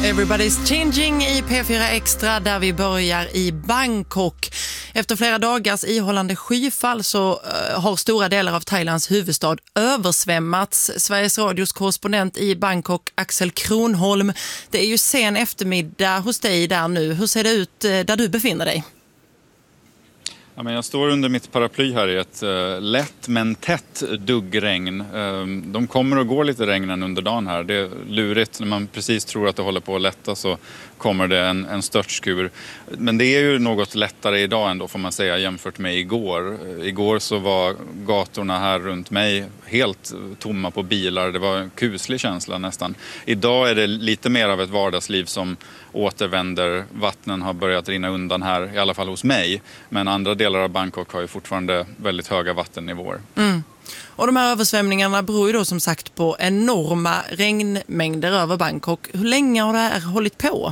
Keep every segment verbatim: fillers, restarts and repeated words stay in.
Everybody's changing i P fyra Extra där vi börjar i Bangkok. Efter flera dagars ihållande skyfall så uh, har stora delar av Thailands huvudstad översvämmats. Sveriges Radios korrespondent i Bangkok, Axel Kronholm. Det är ju sen eftermiddag hos dig där nu. Hur ser det ut uh, där du befinner dig? Ja, men jag står under mitt paraply här i ett uh, lätt men tätt duggregn. Uh, de kommer och går lite regnen under dagen här. Det är lurigt när man precis tror att det håller på att lätta så kommer det en, en störtskur. Men det är ju något lättare idag ändå får man säga jämfört med igår. Uh, igår så var gatorna här runt mig helt tomma på bilar. Det var en kuslig känsla nästan. Idag är det lite mer av ett vardagsliv som återvänder. Vattnen har börjat rinna undan här, i alla fall hos mig. Men andra delar av Bangkok har ju fortfarande väldigt höga vattennivåer. Mm. Och de här översvämningarna beror ju då som sagt på enorma regnmängder över Bangkok. Hur länge har det här hållit på?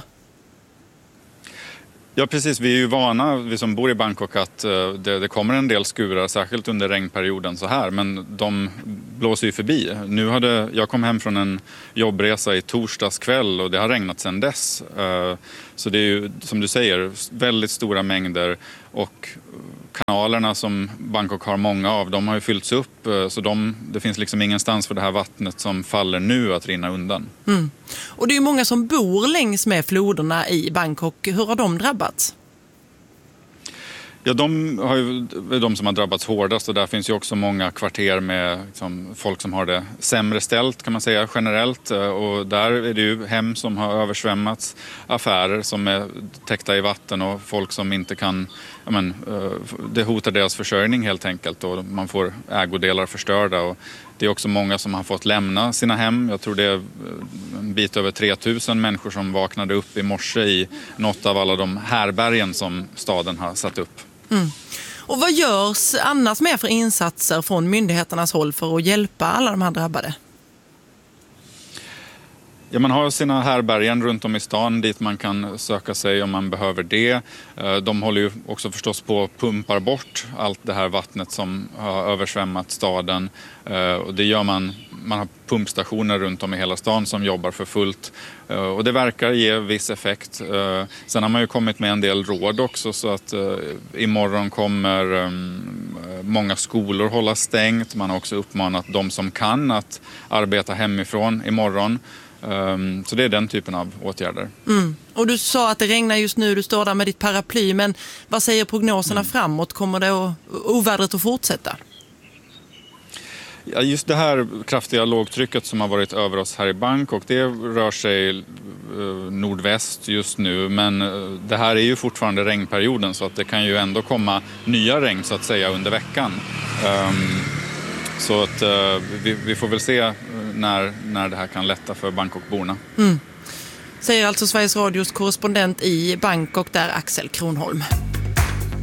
Ja precis, vi är ju vana, vi som bor i Bangkok, att uh, det, det kommer en del skurar, särskilt under regnperioden så här, men de blåser ju förbi. Nu hade, jag kom hem från en jobbresa i torsdags kväll och det har regnat sedan dess. Uh, så det är ju, som du säger, väldigt stora mängder och kanalerna som Bangkok har många av, de har ju fyllts upp så de, det finns liksom ingenstans för det här vattnet som faller nu att rinna undan. Mm. Och det är ju många som bor längs med floderna i Bangkok. Hur har de drabbats? Ja, de har ju, är de som har drabbats hårdast och där finns ju också många kvarter med liksom, folk som har det sämre ställt kan man säga generellt. Och där är det ju hem som har översvämmats, affärer som är täckta i vatten och folk som inte kan, ja, men, det hotar deras försörjning helt enkelt och man får ägodelar förstörda. Och det är också många som har fått lämna sina hem. Jag tror det är en bit över tre tusen människor som vaknade upp i morse i något av alla de härbergen som staden har satt upp. Mm. Och vad görs annars mer för insatser från myndigheternas håll för att hjälpa alla de här drabbade? Ja, man har sina härbergen runt om i stan dit man kan söka sig om man behöver det. De håller ju också förstås på att pumpar bort allt det här vattnet som har översvämmat staden. Och det gör man, man har pumpstationer runt om i hela stan som jobbar för fullt. Och det verkar ge viss effekt. Sen har man ju kommit med en del råd också så att imorgon kommer många skolor hålla stängt. Man har också uppmanat de som kan att arbeta hemifrån imorgon. Så det är den typen av åtgärder. Mm. Och du sa att det regnar just nu, du står där med ditt paraply, men vad säger prognoserna mm. framåt? Kommer det att, ovädret att fortsätta? Ja, just det här kraftiga lågtrycket som har varit över oss här i Bangkok, det rör sig nordväst just nu, men det här är ju fortfarande regnperioden så att det kan ju ändå komma nya regn så att säga under veckan. Så att vi, vi får väl se när, när det här kan lätta för Bangkokborna. Mm. Säger alltså Sveriges Radios korrespondent i Bangkok där, Axel Kronholm.